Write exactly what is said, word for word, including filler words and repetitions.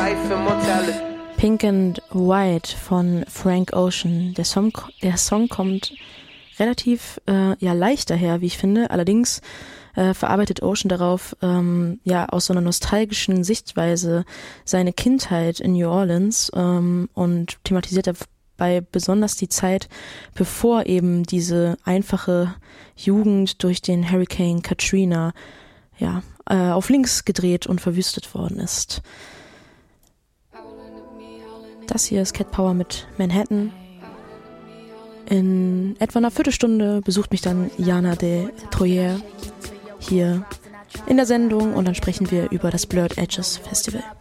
Pink and White von Frank Ocean. Der Song, der Song kommt relativ äh, ja leicht daher, wie ich finde. Allerdings äh, verarbeitet Ocean darauf ähm, ja aus so einer nostalgischen Sichtweise seine Kindheit in New Orleans ähm, und thematisiert dabei besonders die Zeit, bevor eben diese einfache Jugend durch den Hurricane Katrina ja äh, auf links gedreht und verwüstet worden ist. Das hier ist Cat Power mit Manhattan. In etwa einer Viertelstunde besucht mich dann Jana de Troyer hier in der Sendung und dann sprechen wir über das Blurred Edges Festival.